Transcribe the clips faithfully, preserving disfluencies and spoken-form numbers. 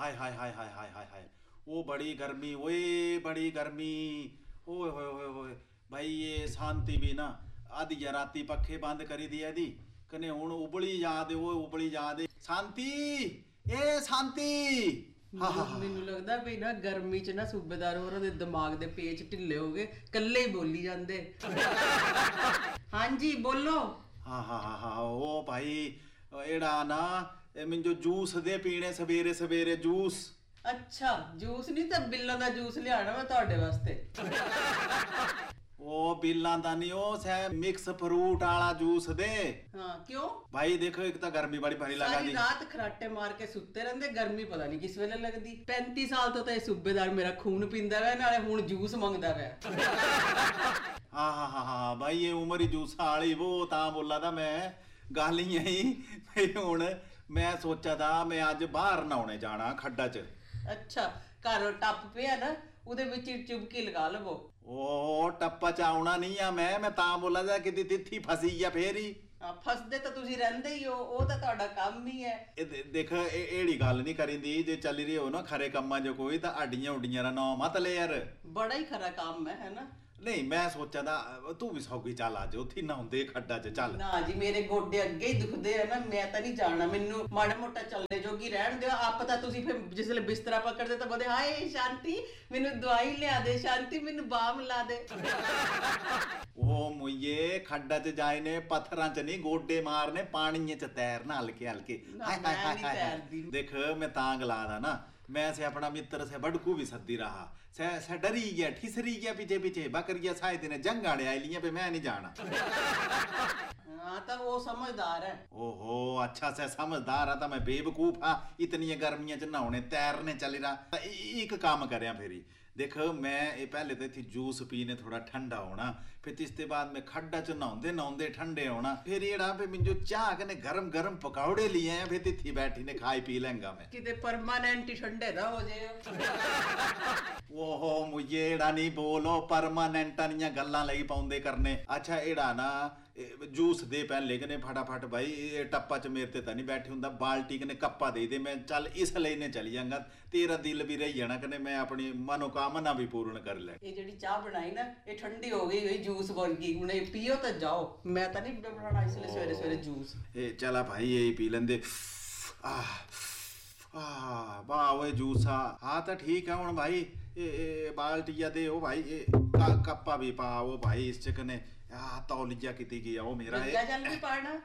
हाय हाय हाय हाय हाय हाय हाय वो बड़ी गर्मी, ओए बड़ी गर्मी, ओए होए होए होए भाई ये शांति भी ना आधी राती पखे बंद करी दिया दी कने हुन उबली जा दे, ओए उबली जा दे शांति, ए शांति। हाँ हाँ हाँ ਮੈਨੂੰ ਲੱਗਦਾ ਵੀ ਨਾ ਗਰਮੀ ਚ ਨਾ ਸੂਬੇਦਾਰ ਹੋਰਾਂ ਦੇ ਦਿਮਾਗ ਦੇ ਪੇਚ ਢਿੱਲੇ ਹੋ ਗਏ, ਕੱਲੇ ਹੀ ਬੋਲੀ ਜਾਂਦੇ। ਹਾਂਜੀ ਬੋਲੋ। हाँ हाँ हाँ हाँ ओ भाई एड़ा ना मिंजो जूस दे पीने सवेरे सवेरे जूस। ਅੱਛਾ ਜੂਸ ਨਹੀਂ ਤਾਂ ਬਿੱਲਾਂ ਦਾ ਜੂਸ ਲਿਆਣਾ ਮੈਂ ਤੁਹਾਡੇ ਵਾਸਤੇ। ओ बिल्लां दा नहीं ओ सै मिक्स फ्रूट वाला जूस दे। हाँ क्यों भाई देखो एक तो गर्मी बड़ी भारी लगा ਸਾਰੀ दी। ਰਾਤ ਖਰਾਟੇ ਮਾਰ ਕੇ ਸੁੱਤੇ ਰਹਿੰਦੇ, ਗਰਮੀ ਪਤਾ ਨਹੀਂ ਕਿਸ ਵੇਲੇ ਲੱਗਦੀ। ਪੈਂਤੀ ਸਾਲ ਤੋਂ ਤਾਂ ਇਹ ਸੂਬੇਦਾਰ ਮੇਰਾ ਖੂਨ ਪੀਂਦਾ ਵਾ, ਨਾਲੇ ਹੁਣ ਜੂਸ ਮੰਗਦਾ ਵਾ। हाँ हाँ हाँ हाँ भाई ये उम्र ही जूसा वाली वो ता बोला था मैं गल ही आई भाई हुन मैं सोचा था मैं अज बाहर नहाने जाना खड्डा च। ਅੱਛਾ ਘਰ ਟੱਪ ਪਿਆ ਨਾ ਉਹਦੇ ਵਿੱਚ ਹੀ ਚੁਬਕੀ ਲਗਾ ਲਵੋ। ओ टप्पा च आउना नहीं आ मैं मैं ता बोला था कि तिथी फसी या फेर ही। ਹਾਂ ਫਸਦੇ ਤਾਂ ਤੁਸੀਂ ਰਹਿੰਦੇ ਹੀ ਹੋ, ਉਹ ਤਾਂ ਤੁਹਾਡਾ ਕੰਮ ਹੀ ਹੈ। ਇਹ ਦੇ- ਦੇਖ ਇਹ ਇਹੜੀ ਗੱਲ ਨਹੀਂ ਕਰੀਂਦੀ ਜੇ ਚੱਲ ਰਹੀ ਹੋ ਨਾ ਖਰੇ ਕੰਮਾਂ 'ਚ ਕੋਈ ਤਾਂ ਅੱਡੀਆਂ ਉੱਡੀਆਂ ਦਾ ਨਾਂ ਮਤ ਲੈ ਯਾਰ। ਬੜਾ ਹੀ ਖਰਾ ਕੰਮ ਹੈ ਹੈਨਾ। ਨਹੀਂ ਮੈਂ ਸੋਚਿਆ ਤਾਂ ਤੂੰ ਵੀ ਸੌਗੀ ਚੱਲ ਅੱਜ ਉੱਥੇ ਨਾ ਹੁੰਦੇ ਖੱਡਾ 'ਚ ਚੱਲ। ਨਾ ਜੀ ਮੇਰੇ ਗੋਡੇ ਅੱਗੇ ਹੀ ਦੁਖਦੇ ਆ ਨਾ, ਮੈਂ ਤਾਂ ਨਹੀਂ ਜਾਣਾ, ਮੈਨੂੰ ਮਾੜਾ ਮੋਟਾ ਚੱਲਣੇ ਜੋਗੀ ਰਹਿਣ ਦਿਓ। ਆਪ ਤਾਂ ਤੁਸੀਂ ਫਿਰ ਜਿਸਲੇ ਬਿਸਤਰਾ ਪਕੜਦੇ ਤਾਂ ਬੋਲਦੇ ਹਾਏ ਸ਼ਾਂਤੀ ਮੈਨੂੰ ਦਵਾਈ ਲਿਆ ਦੇ, ਸ਼ਾਂਤੀ ਮੈਨੂੰ ਬਾਮ ਲਾ ਦੇ। ਉਹ ਮੁਈਏ ਖੱਡਾ 'ਚ ਜਾਏ ਨੇ ਪੱਥਰਾਂ 'ਚ ਨਹੀਂ ਗੋਡੇ ਮਾਰਨੇ, ਪਾਣੀਏ 'ਚ ਤੈਰਨਾ ਹਲਕੇ ਹਲਕੇ। ਨਾ, ਮੈਂ ਨਹੀਂ ਤੈਰਦੀ। ਦੇਖ ਮੈਂ ਤਾਂ ਗਲਾ ਦਾ ਨਾ मैं से अपना मित्र से बड़कू भी सद्दी रहा से से डरी गया ठिसरी गया पीछे पीछे बकरिया सायद ने जंगाड़े आई लिया पे मैं नहीं जाना। हाँ तो वो समझदार है। ओहो अच्छा से समझदार है तो मैं बेवकूफ हाँ इतनी गर्मियां च नहाने तैरने चली रहा। एक काम करया फेरी देख मैं ये पहले तो इतनी जूस पीने थोड़ा ठंडा होना, फिर इसके बाद में खड्डा च नहाउंदे नहाउंदे ठंडे होना, फिर एड़ा पे मिंजो चाह कने गरम गरम पकौड़े लिए हैं, फिर तिथी बैठी ने खाई पी लेंगा मैं। किते परमानेंट ही ठंडे ना हो जाए। ओहो मुझे एड़ा नहीं बोलो परमानेंट नियां गल्लां लगी पाउंदे करने। अच्छा एड़ा ना जूस दे पहले कने फटाफट भाई ये टप्पा च मेरे ते तां नहीं बैठे हुंदा, बाल्टी कने कप्पा दे दे मैं चल इस लेने चली जांगा, तेरा दिल भी रही जाना कने मैं अपनी मनोकामना भी पूर्ण कर ले। ये जेडी चाह बनाई ना ये ठंडी हो गई हुई जूस बन गई, हुणे पियो तो जाओ, मैं तो नहीं बनाना इसलिए सवेरे सवेरे जूस। ए चला भाई ये पी लेंदे। आह आह वाह ओए जूसा हाँ तो ठीक है हुण भाई ए, ए बाल्टिया दे ओ भाई ए कप्पा भी पा ओ भाई इस च कने आ तौलिया किती गया ओ मेरा गंगा जल भी पाना।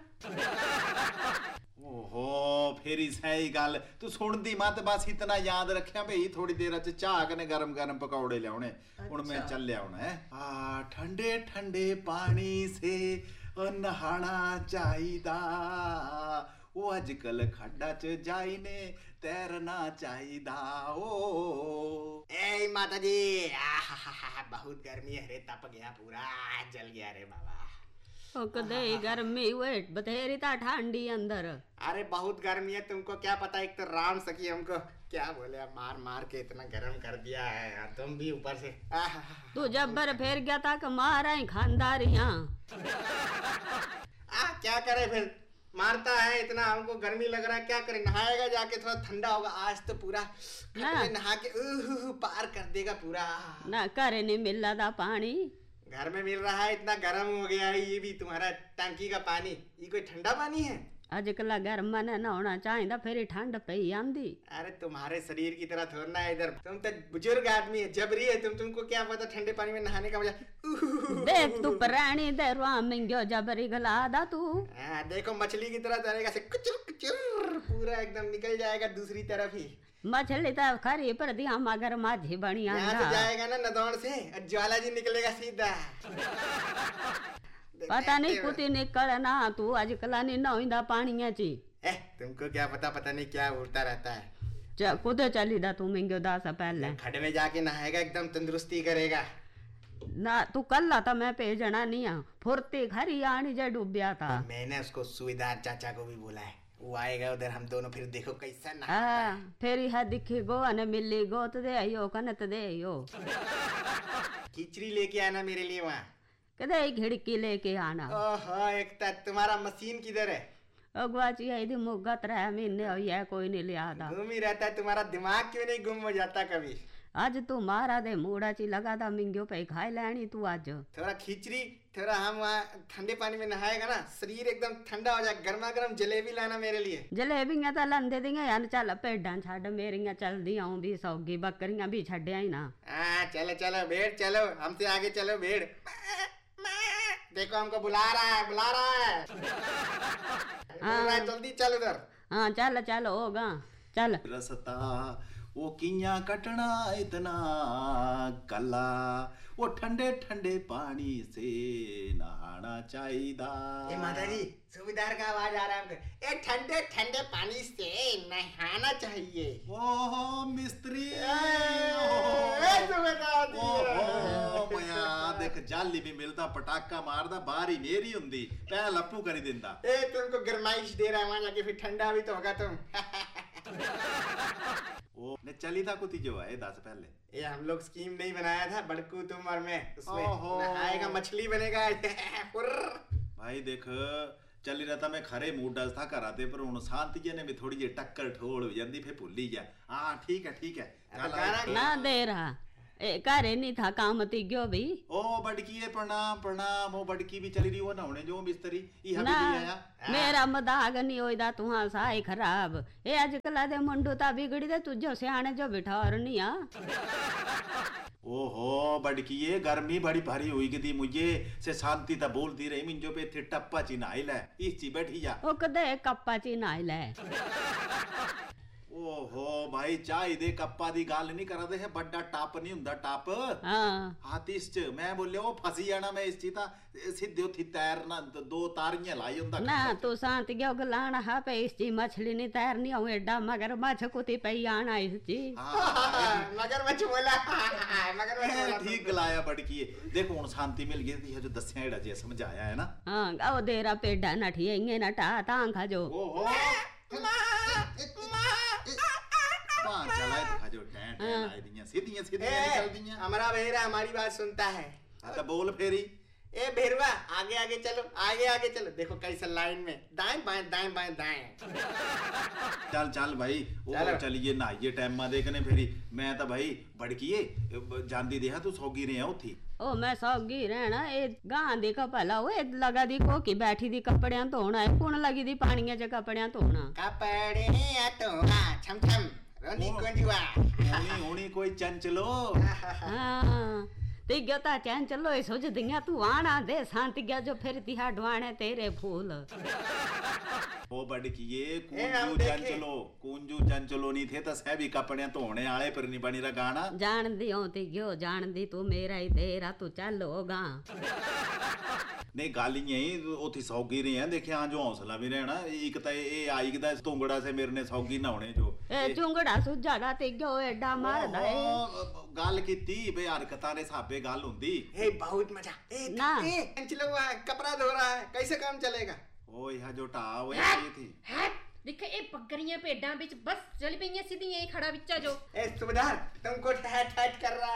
ओहो फिर सही गल तू सुनदी मत बस इतना याद रखिया भाई थोड़ी देर च चाह कने गरम गरम पकौड़े लियाने। हुण मैं चलिया हुण है आ ठंडे ठंडे पानी से नहाना चाहिदा, ओ अजकल खड्डा च जाई ने तैरना चाहिदा। ओ ए माता जी आहाहा, बहुत गर्मी है रे, तप गया पूरा, जल गया रे बाबा। ओ कदे गर्मी हुए बथेरी ता ठंडी अंदर। अरे बहुत गर्मी है, तुमको क्या पता, एक तो राम सखी हमको क्या बोले मार मार के इतना गर्म कर दिया है, और तुम भी ऊपर से तू जब्बर फेर गया था कि मारा ही खानदारियां। आ क्या करे फिर, मारता है इतना, हमको गर्मी लग रहा है, क्या करे, नहाएगा जाके थोड़ा ठंडा होगा, आज तो पूरा खड्डे नहा के उह पार कर देगा पूरा। ना करे नहीं मिल रहा पानी, घर में मिल रहा है, इतना गर्म हो गया है ये भी तुम्हारा टंकी का पानी, ये कोई ठंडा पानी है? अजकल गर्म न नहाना चाहिए फिर ठंड पे आंदी। अरे तुम्हारे शरीर की तरह थोड़ा है इधर, तुम तो बुजुर्ग आदमी है, जबरी है तुम, तुमको क्या पता ठंडे पानी में नहाने का मजा। देख तू प्राणी देरवा मिंगो जबरी गलादा तू। हाँ देखो मछली की तरह तैरेगा से कुचुर कुचुर पूरा एकदम निकल जाएगा दूसरी तरफ ही। मछली तो खरी पर दिया मगर माझी बढ़िया यहाँ से जाएगा ना नदौड़ से, ज्वाला जी निकलेगा सीधा। पता नहीं कुछ निकलना तू अजकल नहीं नौंदा पानी ची। ए तुमको क्या पता, पता नहीं क्या उड़ता रहता है। कुद चली दा तू मिंगो दास पहले खड्डे में जाके नहाएगा, एकदम तंदुरुस्ती करेगा ना। तू कल था मैं भेजना नहीं आ, फुर्ती खरी आनी जे डूबिया था। मैंने उसको सुविधार चाचा को भी बोला है, वो आएगा उधर, हम दोनों फिर देखो कैसा नहाता है। फिर है दिखी गो अने मिली गोत दे आयो कनत दे आयो। खिचड़ी लेके आना मेरे लिए वहाँ, कदे खिड़की लेके आना। ओहो एक तो तुम्हारा मशीन किधर है? अगवाची है दी मुग्गा त्रै महीने हुई है कोई नहीं लिया दा घूम ही रहता है, तुम्हारा दिमाग क्यों नहीं गुम हो जाता कभी? आज तू मारा दे मूड़ा ची लगा दा मिंगो पे खाई लेनी तू आज। थोड़ा खिचड़ी, थोड़ा हम वहाँ ठंडे पानी में नहाएगा ना, शरीर एकदम ठंडा हो जाए। गर्मा गर्म जलेबी लाना मेरे लिए। जलेबियां तो लंदे दियां यार, चल भेडां छड्ड मेरियां चलदी आऊं भी सौगी, बकरियां भी छड्डिया ही ना। हाँ चलो चलो भेड़, चलो हमसे आगे चलो भेड़। देखो हमको बुला रहा है, बुला रहा है, बुला रहा है, जल्दी चल उधर। हाँ चल चल होगा चल। रसता वो किया कटना इतना कला, वो ठंडे ठंडे पानी से नहाना चाहिदा। ए माता जी, सूबेदार का आवाज आ रहा है हमको। ए ठंडे ठंडे पानी से नहाना चाहिए। ओहो मिस्त्री, ए सूबेदार जी, ओहो मया देख जाली भी मिलता, पटाखा मारदा, बारी मेरी हुंदी, पै लप्पू करी दिंदा। ए तुमको गरमाइश दे रहा है, वहां जाके फिर ठंडा भी तो होगा तुम। ओ ने चली था कुछ जो है दस पहले। ये हम लोग स्कीम नहीं बनाया था बड़कू तुम और मैं, उसमें ओहो। नहाएगा मछली बनेगा। भाई देख चली रहता मैं खरे मूड था कराते, पर हुन शांति ने भी थोड़ी जी टक्कर ठोड़ हो जांदी, फिर भूल ही गया। हां ठीक है ठीक है गाना ना दे रहा ए घरे नहीं था काम ती गयो भी। ओ बड़की है, प्रणाम प्रणाम। ओ बड़की भी चली रही हो ना होने जो मिस्त्री ई हम ना भी आया। मेरा मदाग नहीं होइदा तुहा साई खराब। ए आजकल दे मुंडू ता बिगड़ी दे तुझो सियाने जो बिठार नहीं आ। ओहो बड़की ये गर्मी बड़ी भारी हुई गई मुझे से शांति ता बोलती रही मिंजो पे थे टप्पा ची नाई ले इस ची बैठी जा। ओ कदे कप्पा ची नाई ले। ओहो भाई चाय दे कप्पा दी गल नहीं करा दे है, बड़ा टप नहीं हुंदा टप। हां हाथ इस च मैं बोले ओ फसी जाना मैं इस ची ता सीधे उठी तैरना, दो तारियां लाई हुंदा ना तू शांति गयो गलाना हा पे इस ची मछली नहीं तैरनी हो एडा मगर मछ कुती पई आना इस ची। मगर मछ बोला, मगर मछ बोला ठीक गलाया बड़की। देखो हुन शांति मिल गई थी जो दस्या एड़ा जे समझाया है ना। हां गाओ देरा पेडा नठी इंगे ना टा तां खा जो। ओहो पांच चलाए दिखा जो टैं टैं लाई दियां सीधियां सीधियां निकल दियां। हमारा भेड़ा हमारी बात सुनता है। तो बोल फेरी। ए भेरवा आगे आगे चलो, आगे आगे चलो। देखो कैसे लाइन में दाएं बाएं दाएं बाएं दाएं। चल चल भाई ओ चलिए नाइए टाइम मा देखने फेरी। मैं तो भाई बड़कीए जानदी देहा तू सौगी रहे उठी। ओ मैं सौगी रहना ए गां दी कपला ओए लगा दी को की बैठी दी कपड़ियां धोना है, कुण लगी दी पानियां च कपड़ियां धोना। कपड़े धोना छम छम रोनी कोंजुआ होनी होनी कोई चंचलो। हां ते गता चंचलो ए सोच दिया तू आना दे शांति गया जो फिर तिहा ढवाणे तेरे फूल। ओ बड़कीए कुंजू चंचलो कुंजू चंचलो नहीं थे तो सह भी कपड़े धोने आले पर नहीं बनी रा गाना। जान दी होती गयो जान दी तू मेरा ही तेरा तू चल होगा। नहीं गल ही उठी सौगी रही है देखे जो हौसला भी रहना। एक तो ये आई कि तुंगड़ा से मेरे ने सौगी नहाने जो ए चुंगड़ा सुजाड़ा ते गयो एडा मारदा ए गल कीती बे हरकतां दे साबे गल हुंदी। ए बहुत मजा ए ना चलो कपड़ा धो रहा है कैसे काम चलेगा। ओ यह जो टा होया थी देखे ए पगरियां पेडां विच बस चल पईयां सीधियां ए खड़ा विचा जो। ए सुबेदार तुमको ठहर ठहर कर रहा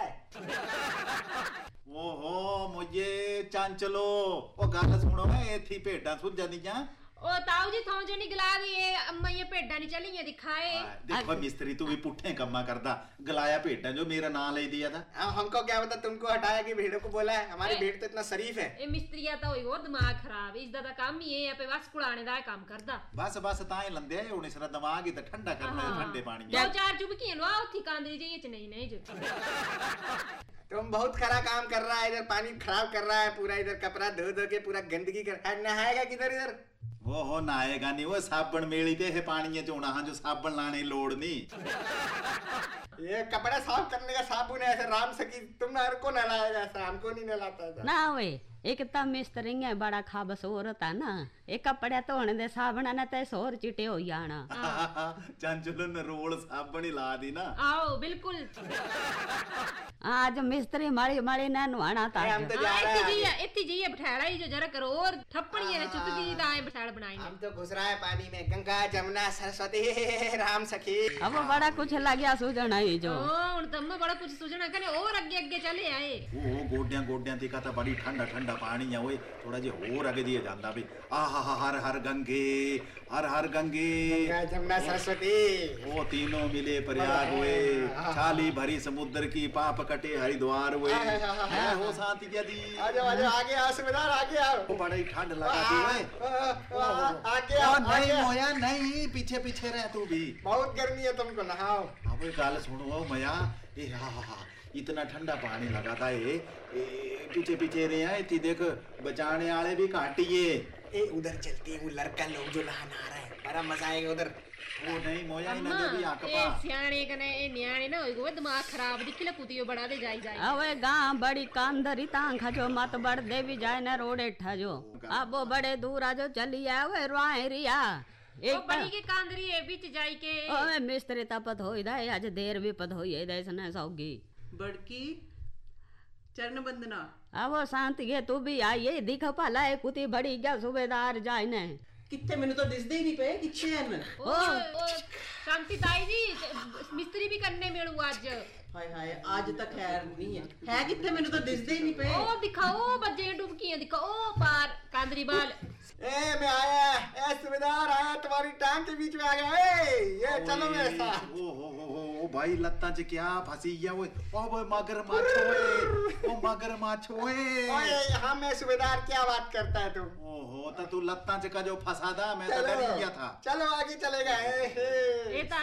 है। ओहो मुझे चंचलो ओ गल सुनो ना ए थी भेडां सुझ जांदियां। ओ ताऊ जी थों जो नहीं गला दी ए अम्मा ये भेडां नहीं चलियां दिखाए। देखो मिस्त्री तू भी पुट्ठे कम्मा करदा गलाया भेडां जो मेरा नाम ले दिया था। अब हमको क्या पता तुमको हटाया कि भेड़ों को बोला है। हमारी भेड़ तो इतना शरीफ है। ए मिस्त्रिया तो होई और दिमाग खराब इसदा दा काम ही ए पे बस कुड़ाने दा काम करदा। बस बस ताए लंदे हुन इसरा दिमाग ही तो ठंडा करना है ठंडे पानी। दो चार चुबकियां लो उठी कांदरी जी च नहीं नहीं जो। तुम बहुत खरा काम कर रहा है, इधर पानी खराब कर रहा है पूरा, इधर कपड़ा धो धो के पूरा गंदगी कर नहाएगा किधर इधर। वो हो नहाएगा नहीं वो साबन मेली ते है पानी चोना हाँ जो साबन लाने लोड़ नहीं। ये कपड़ा साफ करने का साबुन है ऐसे राम सकी तुम हर को नहलाएगा ऐसा हमको नहीं नहलाता ना वे एक ता मिस्त्री है बड़ा खाबस औरत है ना एक कपड़े धोने दे साबन ने ते सोर चिटे हो जाना। चंचलो ने रोल साबन ही ला दी ना। आओ बिल्कुल आज मिस्त्री माड़ी माड़ी ने नवाना था। हम तो जा रहे हैं इत्ती जी इत्ती जी बिठाड़ा ही जो जरा करो और थप्पड़ी है चुटकी दाए बिठाड़ बनाई हम तो घुस रहा है पानी में गंगा जमुना सरस्वती राम सखी। अब बड़ा कुछ लग गया सूझना ही जो ओ हुन दम बड़ा कुछ सूझना कने और अगे अगे चले आए ਉਹ ਗੋਡਿਆਂ ਗੋਡਿਆਂ ਤੇ ਕਹਤਾ ਬੜੀ ਠੰਡਾ ਠੰਡਾ ਪਾਣੀ ਆ ਓਏ ਥੋੜਾ ਜਿਹਾ ਹੋਰ ਅੱਗੇ ਦੀ ਜਾਂਦਾ ਵੀ ਆਹਾ ਹਰ ਹਰ ਗੰਗੇ हर हर गंगे गंगा जमुना सरस्वती वो तीनों मिले प्रयाग हुए छाली भरी समुद्र की पाप कटे हरिद्वार हुए है हो शांति क्या दी आ जाओ आ जाओ आगे आओ सूबेदार आगे आओ वो बड़ी ठंड लगा दी ओए आगे आओ नहीं मोया नहीं पीछे पीछे रह तू भी बहुत गर्मी है तुमको नहाओ अब एक गाल सुनो मया ए हा हा इतना ठंडा पानी लगा था ये पीछे पीछे रहे हैं इतनी देख बचाने वाले भी काटिए ए उधर चलते हैं वो लड़का लोग जो नहाना आ रहा है बड़ा मजा आएगा उधर वो नहीं मोया अम्मा इन्हें भी आकपा ए सियाने कने ए न्याणे ना होई गो दिमाग खराब दिखले कुतियो बड़ा दे जाई जाई अवे गां बड़ी कांदरी तांखा जो मत बड़ देवी जाए न रोडे ठजो अब वो बड़े दूर आजो चली आवे रोए रिया ओ बड़ी के कांदरी ए बीच जाई के ओए मिस्त्री तपत होई दा आज देर भी पत होई है देसने सौगी बड़की चरण वंदना आवो शांति गे तू भी आई दिख भला है कुती बड़ी क्या सूबेदार जाए ने कितने मैंने तो दिसदे ही नहीं पे किच्छे हैं ओ ओ शांति ताई जी मिस्त्री भी करने मेड़ू आज हाय हाय आज तक खैर नहीं है है कितने मैंने तो दिसदे ही नहीं पे ओ दिखाओ बजे डुबकी दिखाओ पार कांदरी बाल ए मैं आया ए सूबेदार आया तुम्हारी टांग के बीच में आ गया ए ये चलो मेरे साथ ओ हो हो हो ओ भाई लत्ता च क्या फंसी गया ओए ओ भाई मगरमच्छ ओए ओ मगरमच्छ ओए ओए हां मैं सूबेदार क्या बात करता है तू ओहो तो तू लत्ता च का जो फंसा था मैं तो चलो डर गया था चलो आगे चलेगा ए, ए। ए